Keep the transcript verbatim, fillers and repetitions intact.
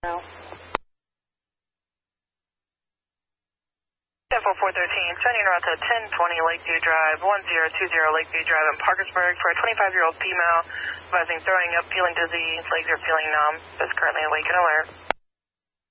No. ten four four thirteen, sending north at ten twenty Lakeview Drive, one zero two zero Lakeview Drive in Parkersburg for a twenty-five-year-old female, advising throwing up, feeling dizzy, legs are feeling numb, is currently awake and alert.